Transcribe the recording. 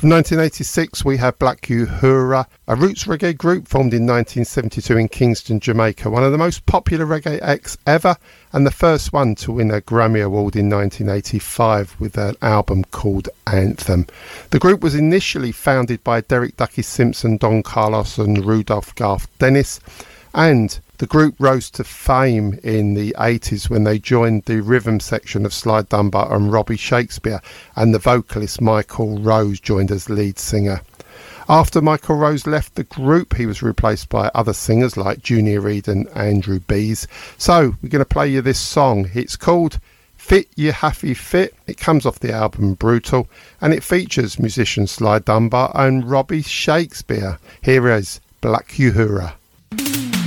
From 1986 we have Black Uhura, a roots reggae group formed in 1972 in Kingston, Jamaica, one of the most popular reggae acts ever and the first one to win a Grammy Award in 1985 with an album called Anthem. The group was initially founded by Derek Ducky Simpson, Don Carlos and Rudolph Garth Dennis, and the group rose to fame in the 80s when they joined the rhythm section of Sly Dunbar and Robbie Shakespeare, and the vocalist Michael Rose joined as lead singer. After Michael Rose left the group, he was replaced by other singers like Junior Reid and Andrew Bees. So we're going to play you this song. It's called Fit You Happy Fit. It comes off the album Brutal, and it features musicians Sly Dunbar and Robbie Shakespeare. Here is Black Uhura.